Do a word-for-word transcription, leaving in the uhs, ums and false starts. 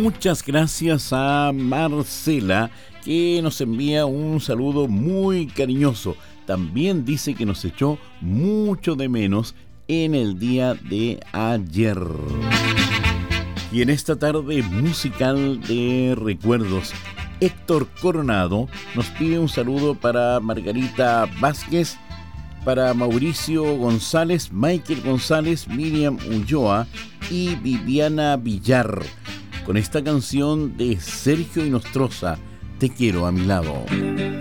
Muchas gracias a Marcela, que nos envía un saludo muy cariñoso. También dice que nos echó mucho de menos en el día de ayer. Y en esta tarde musical de recuerdos, Héctor Coronado nos pide un saludo para Margarita Vázquez, para Mauricio González, Michael González, Miriam Ulloa y Viviana Villar, con esta canción de Sergio Inostroza, Te quiero a mi lado.